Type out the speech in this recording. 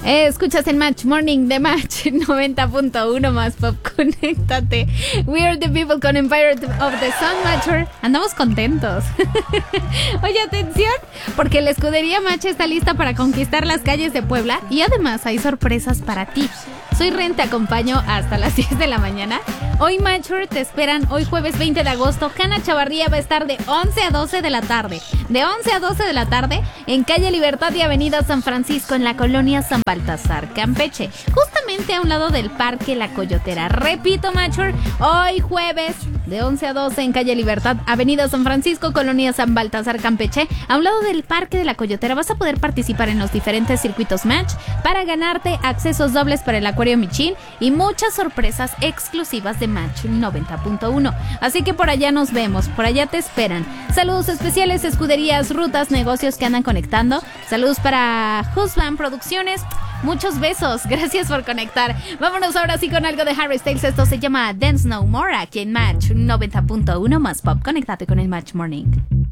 Escuchas el Match Morning de Match 90.1 más pop. Conéctate. We are the people con Empire of the Sun Matcher. Andamos contentos. Oye, atención, porque la escudería Match está lista para conquistar las calles de Puebla y además hay sorpresas para ti. Soy Ren, te acompaño hasta las 10 de la mañana. Hoy Matcher te esperan, hoy jueves 20 de agosto. Hanna Chavarría va a estar de 11 a 12 de la tarde. De 11 a 12 de la tarde en calle Libertad y avenida San Francisco en la colonia San Baltasar, Campeche. Justamente a un lado del Parque La Coyotera. Repito, Matcher, hoy jueves de 11 a 12 en calle Libertad, avenida San Francisco, colonia San Baltasar, Campeche. A un lado del Parque de La Coyotera vas a poder participar en los diferentes circuitos Match para ganarte accesos dobles para el Acuario Michin y muchas sorpresas exclusivas de Match 90.1. Así que por allá nos vemos, por allá te esperan. Saludos especiales, escuderías, rutas, negocios que andan conectando. Saludos para Husband Producciones. Muchos besos, gracias por conectar. Vámonos ahora sí con algo de Harry Styles. Esto se llama Dance No More aquí en Match 90.1 más pop. Conéctate con el Match Morning.